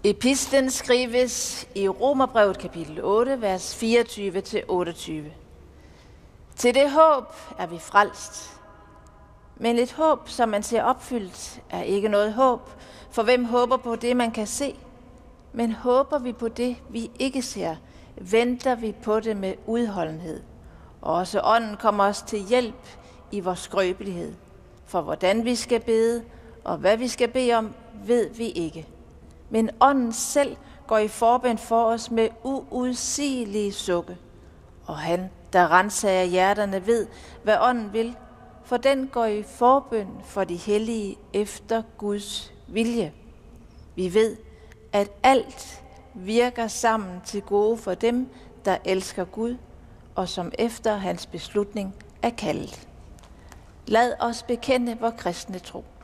Epistlen skrives i Romerbrevet kapitel 8, vers 24-28. Til det håb er vi frelst. Men et håb, som man ser opfyldt, er ikke noget håb. For hvem håber på det, man kan se? Men håber vi på det, vi ikke ser, venter vi på det med udholdenhed. Og også ånden kommer os til hjælp i vores skrøbelighed. For hvordan vi skal bede, og hvad vi skal bede om, ved vi ikke. Men ånden selv går i forbøn for os med uudsigelige sukke. Og han, der renser hjerterne, ved, hvad ånden vil, for den går i forbøn for de hellige efter Guds vilje. Vi ved, at alt virker sammen til gode for dem, der elsker Gud, og som efter hans beslutning er kaldet. Lad os bekende vor kristne tro.